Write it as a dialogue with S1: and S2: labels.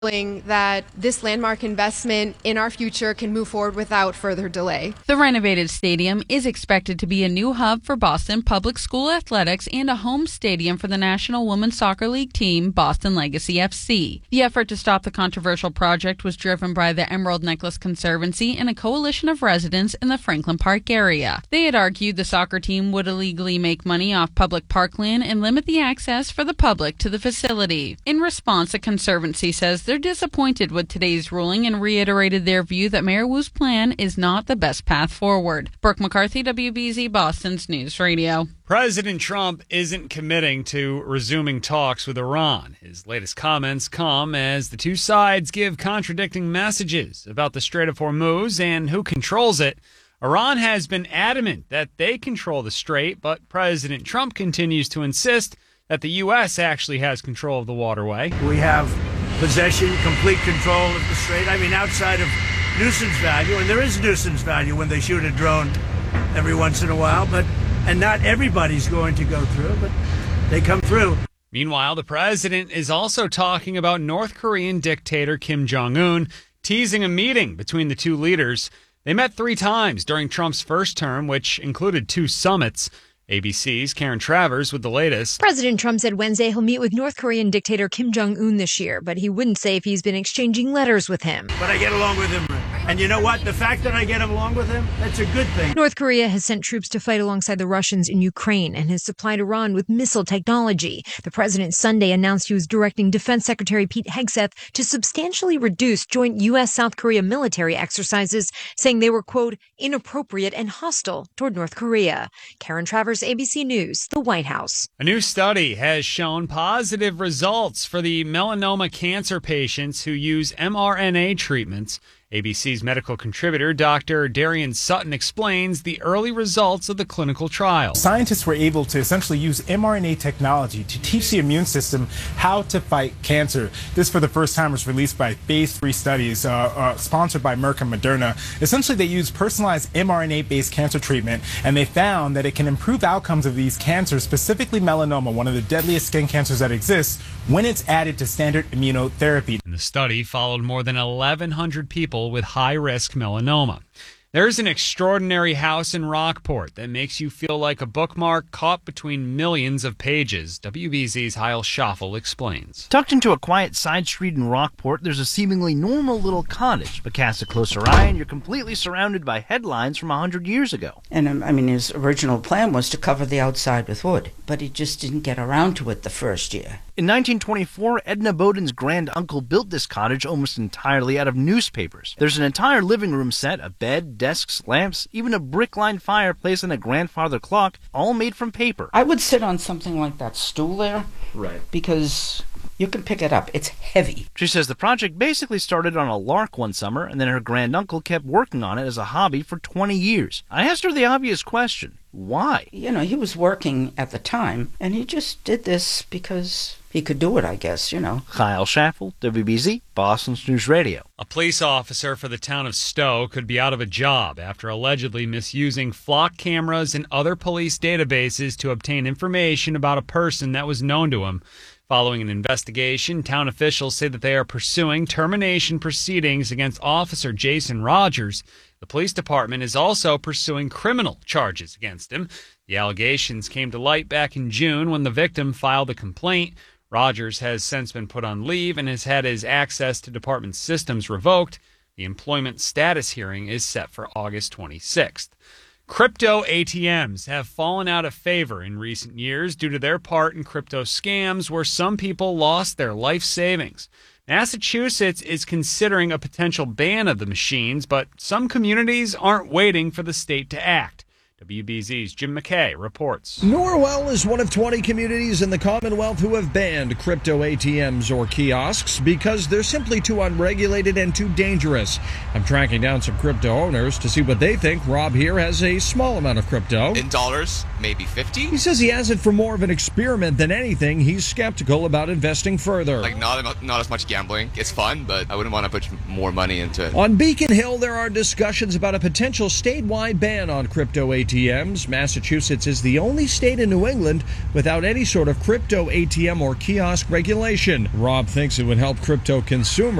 S1: that this landmark investment in our future can move forward without further delay.
S2: The renovated stadium is expected to be a new hub for Boston Public School athletics and a home stadium for the National Women's Soccer League team, Boston Legacy FC. The effort to stop the controversial project was driven by the Emerald Necklace Conservancy and a coalition of residents in the Franklin Park area. They had argued the soccer team would illegally make money off public parkland and limit the access for the public to the facility. In response, the Conservancy says they're disappointed with today's ruling and reiterated their view that Mayor Wu's plan is not the best path forward. Brooke McCarthy, WBZ Boston's News Radio.
S3: President Trump isn't committing to resuming talks with Iran. His latest comments come as the two sides give contradicting messages about the Strait of Hormuz and who controls it. Iran has been adamant that they control the strait, but President Trump continues to insist that the U.S. actually has control of the waterway.
S4: We have possession, complete control of the strait. I mean, outside of nuisance value, and there is nuisance value when they shoot a drone every once in a while, and not everybody's going to go through, but they come through.
S3: Meanwhile, the president is also talking about North Korean dictator Kim Jong-un, teasing a meeting between the two leaders. They met 3 times during Trump's first term, which included 2 summits. ABC's Karen Travers with the latest.
S5: President Trump said Wednesday he'll meet with North Korean dictator Kim Jong-un this year, but he wouldn't say if he's been exchanging letters with him.
S4: But I get along with him. And you know what? The fact that I get along with him, that's a good thing.
S5: North Korea has sent troops to fight alongside the Russians in Ukraine and has supplied Iran with missile technology. The president Sunday announced he was directing Defense Secretary Pete Hegseth to substantially reduce joint U.S.-South Korea military exercises, saying they were, quote, inappropriate and hostile toward North Korea. Karen Travers, ABC News, the White House.
S3: A new study has shown positive results for the melanoma cancer patients who use mRNA treatments. ABC's medical contributor, Dr. Darian Sutton, explains the early results of the clinical trial.
S6: Scientists were able to essentially use mRNA technology to teach the immune system how to fight cancer. This, for the first time, was released by phase 3 studies sponsored by Merck and Moderna. Essentially, they used personalized mRNA-based cancer treatment, and they found that it can improve outcomes of these cancers, specifically melanoma, one of the deadliest skin cancers that exists, when it's added to standard immunotherapy.
S3: And the study followed more than 1,100 people with high-risk melanoma. There's an extraordinary house in Rockport that makes you feel like a bookmark caught between millions of pages. WBZ's Heil Schaffel explains.
S7: Tucked into a quiet side street in Rockport, there's a seemingly normal little cottage, but cast a closer eye and you're completely surrounded by headlines from 100 years ago.
S8: And I mean, his original plan was to cover the outside with wood, but he just didn't get around to it the first year.
S7: In 1924, Edna Bowden's granduncle built this cottage almost entirely out of newspapers. There's an entire living room set, a bed, desks, lamps, even a brick-lined fireplace and a grandfather clock, all made from paper.
S8: I would sit on something like that stool there.
S7: Right.
S8: Because you can pick it up. It's heavy.
S7: She says the project basically started on a lark one summer, and then her granduncle kept working on it as a hobby for 20 years. I asked her the obvious question. Why?
S8: You know, he was working at the time, and he just did this because he could do it, I guess, you know.
S7: Kyle Schaffel, WBZ, Boston's News Radio.
S3: A police officer for the town of Stowe could be out of a job after allegedly misusing flock cameras and other police databases to obtain information about a person that was known to him. Following an investigation, town officials say that they are pursuing termination proceedings against Officer Jason Rogers. The police department is also pursuing criminal charges against him. The allegations came to light back in June when the victim filed a complaint. Rogers has since been put on leave and has had his access to department systems revoked. The employment status hearing is set for August 26th. Crypto ATMs have fallen out of favor in recent years due to their part in crypto scams where some people lost their life savings. Massachusetts is considering a potential ban of the machines, but some communities aren't waiting for the state to act. WBZ's Jim McKay reports.
S9: Norwell is one of 20 communities in the Commonwealth who have banned crypto ATMs or kiosks because they're simply too unregulated and too dangerous. I'm tracking down some crypto owners to see what they think. Rob here has a small amount of crypto.
S10: In dollars, maybe 50.
S9: He says he has it for more of an experiment than anything. He's skeptical about investing further.
S10: Like not as much gambling. It's fun, but I wouldn't want to put more money into it.
S9: On Beacon Hill, there are discussions about a potential statewide ban on crypto ATMs. ATMs, Massachusetts is the only state in New England without any sort of crypto ATM or kiosk regulation. Rob thinks it would help crypto consumers